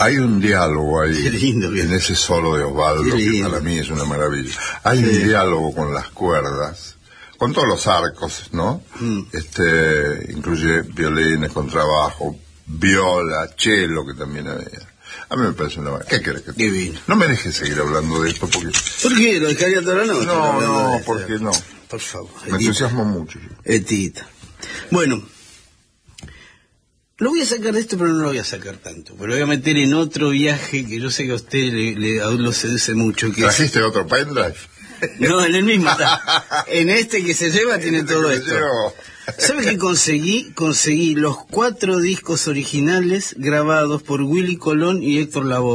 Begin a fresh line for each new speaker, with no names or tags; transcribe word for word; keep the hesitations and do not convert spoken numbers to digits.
Hay un diálogo ahí,
Qué lindo,
en
que...
ese solo de Osvaldo, que para mí es una maravilla. Hay sí. un diálogo con las cuerdas, con todos los arcos, ¿no? Mm. Este, incluye violines, contrabajo, viola, cello, que también había. A mí me parece una maravilla. ¿Qué querés que te diga? No me dejes seguir hablando de esto porque...
¿Por qué? ¿Lo dejaría toda la noche?
No, no, porque no.
Por favor.
Me entusiasmo mucho.
Etita. Bueno, lo voy a sacar de esto, pero no lo voy a sacar tanto. Pero lo voy a meter en otro viaje que yo sé que a usted le, le a lo seduce mucho. Que
¿Trajiste
es...
otro pendrive?
No, en el mismo está. En este que se lleva tiene este todo esto. ¿Sabes qué conseguí? Conseguí los cuatro discos originales grabados por Willy Colón y Héctor Lavoe.